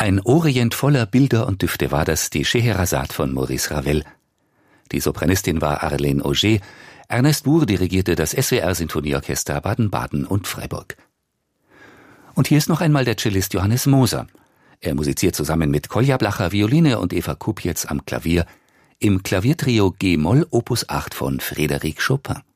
Ein Orient voller Bilder und Düfte war das, die Scheherazade von Maurice Ravel. Die Sopranistin war Arlene Auger. Ernest Buhr dirigierte das SWR-Sinfonieorchester Baden-Baden und Freiburg. Und hier ist noch einmal der Cellist Johannes Moser. Er musiziert zusammen mit Kolja Blacher Violine und Eva Kupjetz am Klavier im Klaviertrio G-Moll Opus 8 von Frédéric Chopin.